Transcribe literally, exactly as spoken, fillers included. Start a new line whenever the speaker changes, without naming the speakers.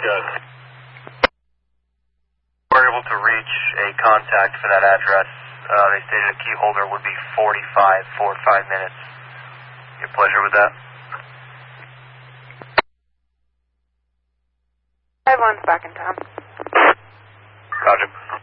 Good.
We're able to reach a contact for that address. Uh, they stated a key holder would be forty-five, forty-five minutes. Your pleasure with that?
Everyone's back in town.
Roger.